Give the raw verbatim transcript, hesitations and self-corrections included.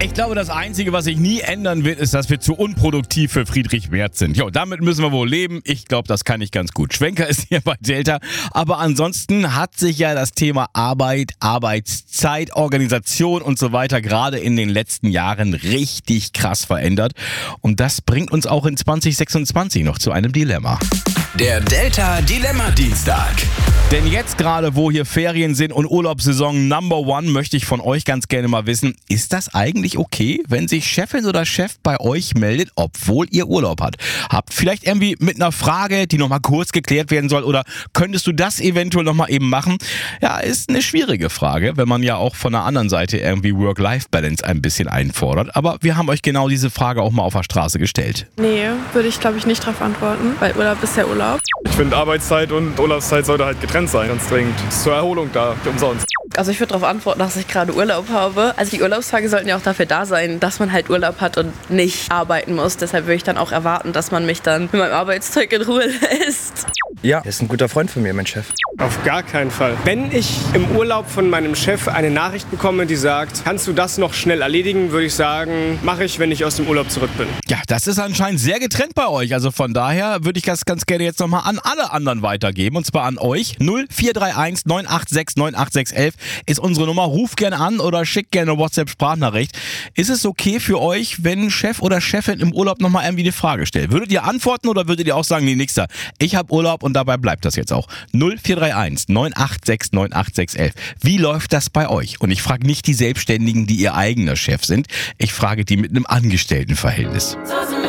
Ich glaube, das Einzige, was sich nie ändern wird, ist, dass wir zu unproduktiv für Friedrich Merz sind. Jo, damit müssen wir wohl leben. Ich glaube, das kann ich ganz gut. Schwenker ist hier bei Delta. Aber ansonsten hat sich ja das Thema Arbeit, Arbeitszeit, Organisation und so weiter gerade in den letzten Jahren richtig krass verändert. Und das bringt uns auch in zwanzig sechsundzwanzig noch zu einem Dilemma. Der Delta Dilemma Dienstag. Denn jetzt gerade, wo hier Ferien sind und Urlaubssaison Number One, möchte ich von euch ganz gerne mal wissen, ist das eigentlich okay, wenn sich Chefin oder Chef bei euch meldet, obwohl ihr Urlaub habt? Habt vielleicht irgendwie mit einer Frage, die nochmal kurz geklärt werden soll, oder könntest du das eventuell nochmal eben machen? Ja, ist eine schwierige Frage, wenn man ja auch von der anderen Seite irgendwie Work-Life-Balance ein bisschen einfordert. Aber wir haben euch genau diese Frage auch mal auf der Straße gestellt. Nee, würde ich glaube ich nicht drauf antworten, weil Urlaub ist ja Urlaub. Ich finde, Arbeitszeit und Urlaubszeit sollte halt getrennt sein, ganz dringend. Ist zur Erholung da, umsonst. Also ich würde darauf antworten, dass ich gerade Urlaub habe. Also die Urlaubstage sollten ja auch dafür da sein, dass man halt Urlaub hat und nicht arbeiten muss. Deshalb würde ich dann auch erwarten, dass man mich dann mit meinem Arbeitszeug in Ruhe lässt. Ja, er ist ein guter Freund von mir, mein Chef. Auf gar keinen Fall. Wenn ich im Urlaub von meinem Chef eine Nachricht bekomme, die sagt, kannst du das noch schnell erledigen, würde ich sagen, mache ich, wenn ich aus dem Urlaub zurück bin. Ja, das ist anscheinend sehr getrennt bei euch. Also von daher würde ich das ganz gerne jetzt nochmal an alle anderen weitergeben. Und zwar an euch. null vier drei eins neun acht sechs neun acht sechs eins eins ist unsere Nummer. Ruft gerne an oder schickt gerne eine WhatsApp-Sprachnachricht. Ist es okay für euch, wenn Chef oder Chefin im Urlaub nochmal irgendwie eine Frage stellt? Würdet ihr antworten oder würdet ihr auch sagen, nee, nix da, ich habe Urlaub und dabei bleibt das jetzt auch? null vier drei eins neun acht sechs neun acht sechs eins eins. Wie läuft das bei euch? Und ich frage nicht die Selbstständigen, die ihr eigener Chef sind. Ich frage die mit einem Angestelltenverhältnis.